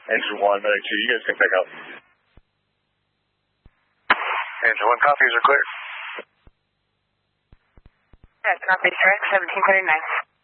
Engine 1, medic 2, you guys can pick up. Engine 1, copies are clear. Yes, Northwest Direct, 1739.